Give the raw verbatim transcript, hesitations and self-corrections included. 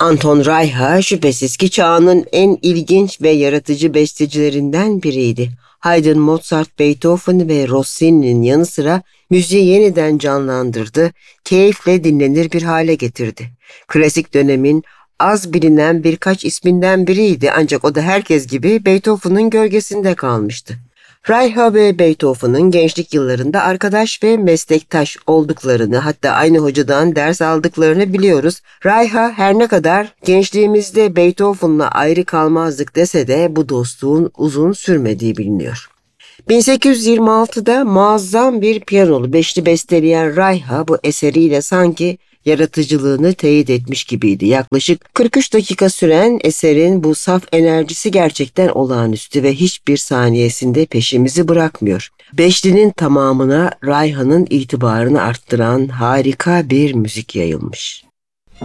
Anton Reicha şüphesiz ki çağının en ilginç ve yaratıcı bestecilerinden biriydi. Haydn, Mozart, Beethoven ve Rossini'nin yanı sıra müziği yeniden canlandırdı, keyifle dinlenir bir hale getirdi. Klasik dönemin az bilinen birkaç isminden biriydi ancak o da herkes gibi Beethoven'ın gölgesinde kalmıştı. Reicha ve Beethoven'ın gençlik yıllarında arkadaş ve meslektaş olduklarını, hatta aynı hocadan ders aldıklarını biliyoruz. Reicha her ne kadar gençliğimizde Beethoven'la ayrı kalmazdık dese de bu dostluğun uzun sürmediği biliniyor. bin sekiz yüz yirmi altıda muazzam bir piyanolu beşli besteleyen Reicha bu eseriyle sanki yaratıcılığını teyit etmiş gibiydi. Yaklaşık kırk üç dakika süren eserin bu saf enerjisi gerçekten olağanüstü ve hiçbir saniyesinde peşimizi bırakmıyor. Beşlinin tamamına Reicha'nın itibarını arttıran harika bir müzik yayılmış.